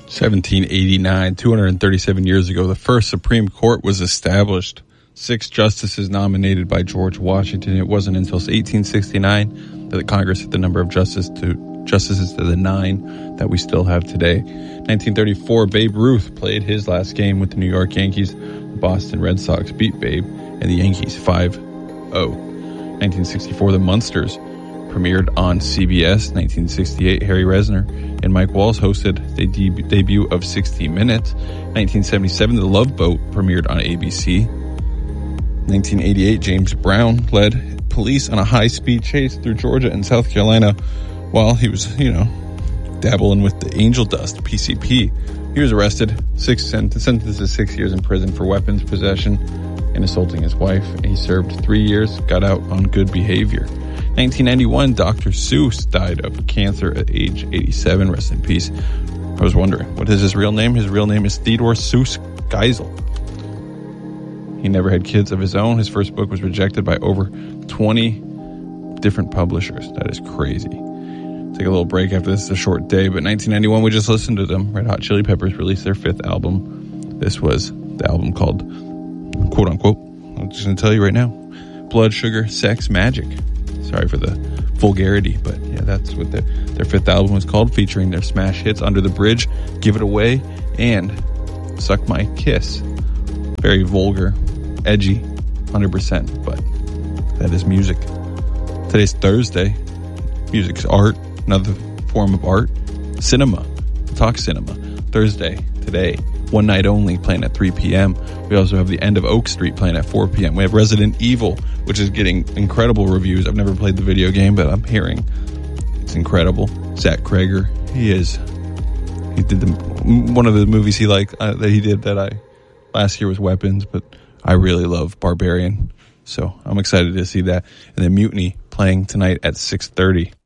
1789, 237 years ago, the first Supreme Court was established. 6 justices nominated by George Washington. It wasn't until 1869 that Congress hit the number of justices to the 9 that we still have today. 1934, Babe Ruth played his last game with the New York Yankees. The Boston Red Sox beat Babe and the Yankees 5-0. 1964, The Munsters premiered on CBS. 1968, Harry Reznor and Mike Walsh hosted the debut of 60 Minutes. 1977, The Love Boat premiered on ABC. 1988, James Brown led police on a high-speed chase through Georgia and South Carolina while he was, dabbling with the angel dust, PCP. He was arrested, sentenced to 6 years in prison for weapons possession and assaulting his wife. He served 3 years, got out on good behavior. 1991, Dr. Seuss died of cancer at age 87. Rest in peace. I was wondering, what is his real name? His real name is Theodore Seuss Geisel. He never had kids of his own. His first book was rejected by over 20 different publishers. That is crazy. Take a little break after this. It's a short day, but 1991, we just listened to them. Red Hot Chili Peppers released their 5th album. This was the album called, quote unquote, I'm just going to tell you right now, Blood, Sugar, Sex, Magic. Sorry for the vulgarity, but yeah, that's what their 5th album was called, featuring their smash hits Under the Bridge, Give It Away, and Suck My Kiss. Very vulgar, edgy, 100%, but that is music. Today's Thursday. Music's art, another form of art. Cinema. Talk cinema. Thursday, today. One Night Only playing at 3 p.m. We also have The End of Oak Street playing at 4 p.m. We have Resident Evil, which is getting incredible reviews. I've never played the video game, but I'm hearing it's incredible. Zach Kreger, he did one of the movies he liked that he did last year was Weapons, but I really love Barbarian, so I'm excited to see that. And then Mutiny playing tonight at 6:30.